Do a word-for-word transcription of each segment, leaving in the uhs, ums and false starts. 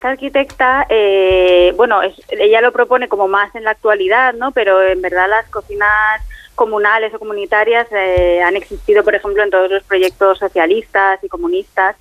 arquitecta, eh, bueno, es, ella lo propone como más en la actualidad, ¿no? Pero en verdad las cocinas comunales o comunitarias eh, han existido, por ejemplo, en todos los proyectos socialistas y comunistas.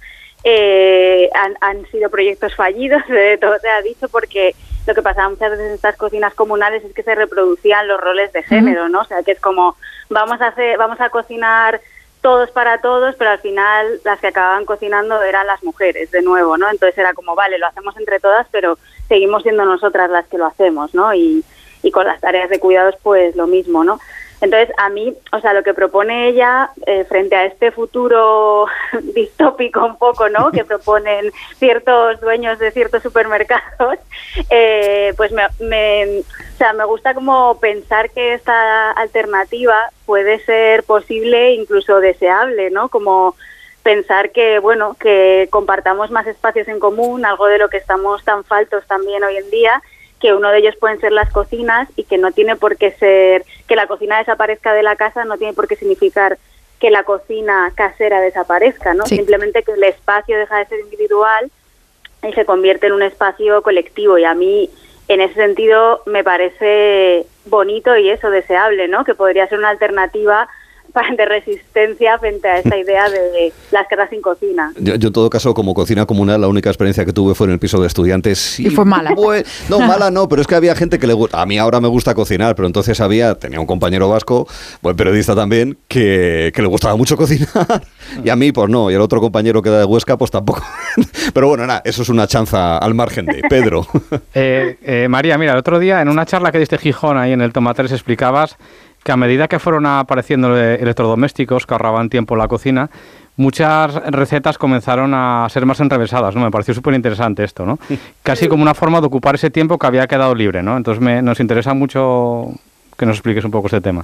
Eh, han, han sido proyectos fallidos, de todo se ha dicho, porque lo que pasaba muchas veces en estas cocinas comunales es que se reproducían los roles de género, ¿no? O sea, que es como, vamos a hacer, vamos a cocinar todos para todos, pero al final las que acababan cocinando eran las mujeres, de nuevo, ¿no? Entonces era como, vale, lo hacemos entre todas, pero seguimos siendo nosotras las que lo hacemos, ¿no? Y, y con las tareas de cuidados, pues lo mismo, ¿no? Entonces, a mí, o sea, lo que propone ella, eh, frente a este futuro distópico un poco, ¿no?, que proponen ciertos dueños de ciertos supermercados, eh, pues me, me, o sea, me gusta como pensar que esta alternativa puede ser posible, incluso deseable, ¿no?, como pensar que, bueno, que compartamos más espacios en común, algo de lo que estamos tan faltos también hoy en día, que uno de ellos pueden ser las cocinas y que no tiene por qué ser, que la cocina desaparezca de la casa no tiene por qué significar que la cocina casera desaparezca, ¿no? Sí. Simplemente que el espacio deja de ser individual y se convierte en un espacio colectivo, y a mí en ese sentido me parece bonito y eso, deseable, ¿no? Que podría ser una alternativa de resistencia frente a esta idea de las casas sin cocina. Yo, yo en todo caso, como cocina comunal, la única experiencia que tuve fue en el piso de estudiantes. Y, y fue mala. Fue, no, mala no, pero es que había gente que le gusta. A mí ahora me gusta cocinar, pero entonces había, tenía un compañero vasco, buen periodista también, que, que le gustaba mucho cocinar. Y a mí, pues no. Y el otro compañero que era de Huesca, pues tampoco. Pero bueno, nada, eso es una chanza al margen de Pedro. eh, eh, María, mira, el otro día en una charla que diste Gijón, ahí en el Toma tres, explicabas que a medida que fueron apareciendo electrodomésticos que ahorraban tiempo en la cocina, muchas recetas comenzaron a ser más enrevesadas, ¿no? Me pareció súper interesante esto, ¿no? Casi como una forma de ocupar ese tiempo que había quedado libre, ¿no? Entonces me, nos interesa mucho que nos expliques un poco este tema.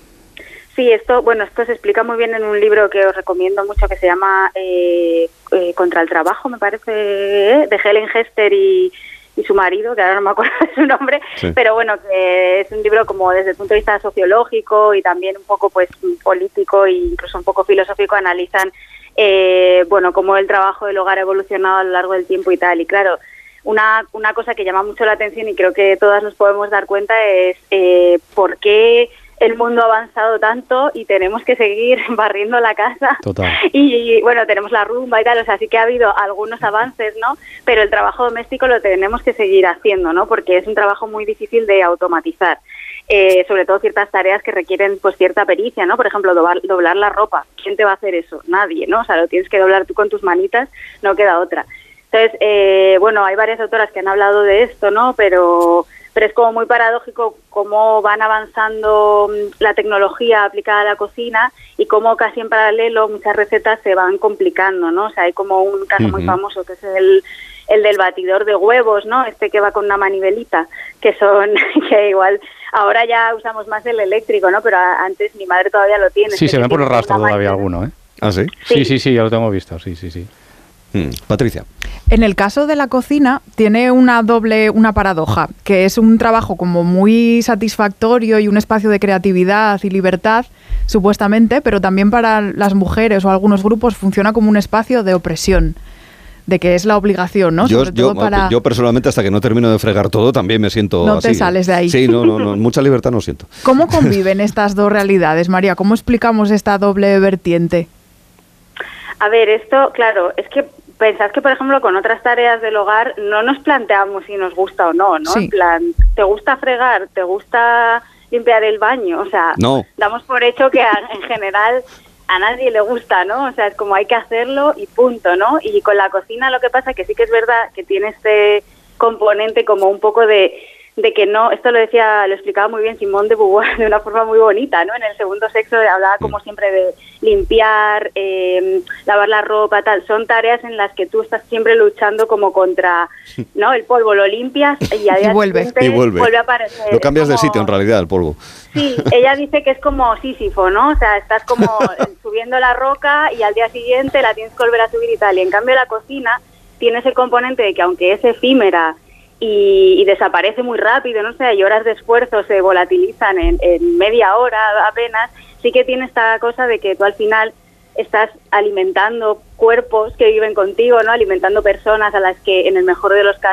Sí, esto, bueno, esto se explica muy bien en un libro que os recomiendo mucho, que se llama eh, eh, Contra el trabajo, me parece, eh, de Helen Hester y... y su marido, que ahora no me acuerdo de su nombre, sí. Pero bueno, que es un libro como desde el punto de vista sociológico y también un poco pues político e incluso un poco filosófico, analizan eh, bueno, cómo el trabajo del hogar ha evolucionado a lo largo del tiempo y tal. Y claro, una, una cosa que llama mucho la atención y creo que todas nos podemos dar cuenta es eh, por qué el mundo ha avanzado tanto y tenemos que seguir barriendo la casa. Total. Y, y bueno, tenemos la rumba y tal, o sea, sí que ha habido algunos avances, ¿no? Pero el trabajo doméstico lo tenemos que seguir haciendo, ¿no? Porque es un trabajo muy difícil de automatizar. Eh, sobre todo ciertas tareas que requieren pues cierta pericia, ¿no? Por ejemplo, doblar, doblar la ropa. ¿Quién te va a hacer eso? Nadie, ¿no? O sea, lo tienes que doblar tú con tus manitas, no queda otra. Entonces, eh, bueno, hay varias autoras que han hablado de esto, ¿no? Pero... pero es como muy paradójico cómo van avanzando la tecnología aplicada a la cocina y cómo casi en paralelo muchas recetas se van complicando, ¿no? O sea, hay como un caso uh-huh. muy famoso que es el, el del batidor de huevos, ¿no? Este que va con una manivelita, que son, que igual ahora ya usamos más el eléctrico, ¿no? Pero antes mi madre todavía lo tiene. Sí, se ven por el rastro todavía alguno, ¿eh? ¿Ah, sí? Sí, sí, sí, sí, ya lo tengo visto, sí, sí, sí. Hmm. Patricia. En el caso de la cocina tiene una doble, una paradoja, que es un trabajo como muy satisfactorio y un espacio de creatividad y libertad, supuestamente, pero también para las mujeres o algunos grupos funciona como un espacio de opresión, de que es la obligación, ¿no? Yo, Sobre yo, todo para... yo personalmente, hasta que no termino de fregar todo, también me siento no así. No te sales de ahí. Sí, no, no, no, mucha libertad no siento. ¿Cómo conviven estas dos realidades, María? ¿Cómo explicamos esta doble vertiente? A ver, esto, claro, es que pensad que, por ejemplo, con otras tareas del hogar no nos planteamos si nos gusta o no, ¿no? Sí. En plan, ¿te gusta fregar? ¿Te gusta limpiar el baño? O sea, no. Damos por hecho que a, en general a nadie le gusta, ¿no? O sea, es como hay que hacerlo y punto, ¿no? Y con la cocina lo que pasa que sí que es verdad que tiene este componente como un poco de... de que no, esto lo decía, lo explicaba muy bien Simone de Beauvoir de una forma muy bonita, ¿no? En el segundo sexo hablaba como siempre de limpiar, eh, lavar la ropa, tal. Son tareas en las que tú estás siempre luchando como contra, ¿no? El polvo lo limpias y, a y, vuelve. y vuelve. vuelve a aparecer. Lo cambias como... de sitio en realidad, el polvo. Sí, ella dice que es como Sísifo, ¿no? O sea, estás como subiendo la roca y al día siguiente la tienes que volver a subir y tal. Y en cambio la cocina tiene ese componente de que aunque es efímera Y, y desaparece muy rápido, no sé, y horas de esfuerzo se volatilizan en, en media hora apenas, sí que tiene esta cosa de que tú al final estás alimentando cuerpos que viven contigo, ¿no? Alimentando personas a las que en el mejor de los casos